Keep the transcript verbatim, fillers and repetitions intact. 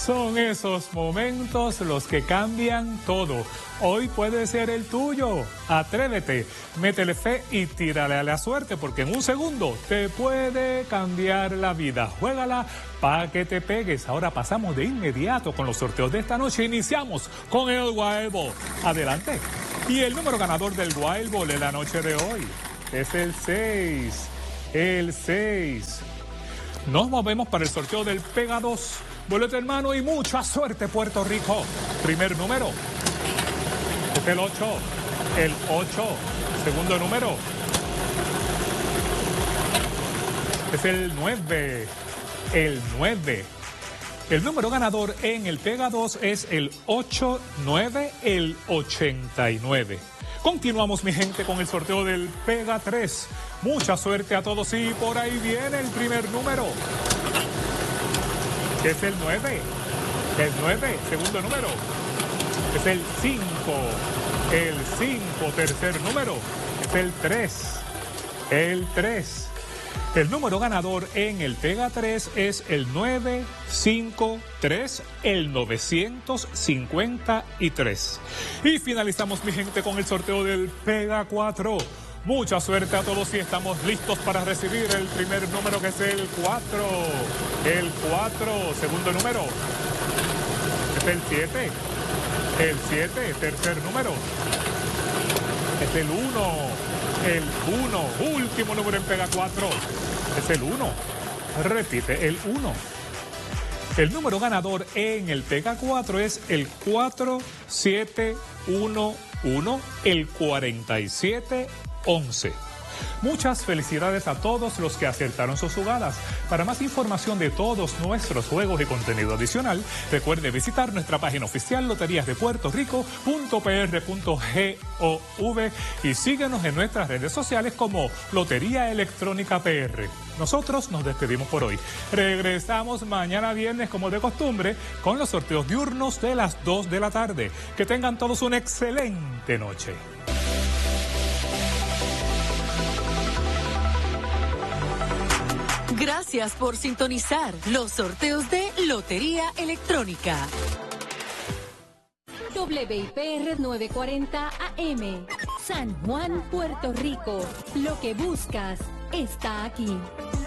Son esos momentos los que cambian todo. Hoy puede ser el tuyo. Atrévete, métele fe y tírale a la suerte, porque en un segundo te puede cambiar la vida. Juégala para que te pegues. Ahora pasamos de inmediato con los sorteos de esta noche. Iniciamos con el Wild Ball. Adelante. Y el número ganador del Wild Ball de la noche de hoy es el seis. El seis. Nos movemos para el sorteo del Pega dos. Boleto hermano y mucha suerte, Puerto Rico. Primer número es el ocho. El ocho. Segundo número es el nueve. El nueve. El número ganador en el Pega dos es el ocho nueve, el ochenta y nueve. Continuamos, mi gente, con el sorteo del Pega tres. Mucha suerte a todos y por ahí viene el primer número. Es el nueve. El nueve, segundo número. Es el cinco. El cinco, tercer número. Es el tres. El tres. El número ganador en el Pega tres es el nueve cinco tres, el novecientos cincuenta y tres. Y finalizamos, mi gente, con el sorteo del Pega cuatro. Mucha suerte a todos y estamos listos para recibir el primer número, que es el cuatro. El cuatro, segundo número. Es el siete. El siete, tercer número. Es el uno. El uno, último número en Pega cuatro. Es el uno. Repite, el uno. El número ganador en el Pega cuatro es el cuatro siete uno uno, el cuarenta y siete once. Muchas felicidades a todos los que acertaron sus jugadas. Para más información de todos nuestros juegos y contenido adicional, recuerde visitar nuestra página oficial loterías de puerto rico punto p r punto gov y síguenos en nuestras redes sociales como Lotería Electrónica P R. Nosotros nos despedimos por hoy. Regresamos mañana viernes, como de costumbre, con los sorteos diurnos de las dos de la tarde. Que tengan todos una excelente noche. Gracias por sintonizar los sorteos de Lotería Electrónica. W I P R novecientos cuarenta A M, San Juan, Puerto Rico. Lo que buscas está aquí.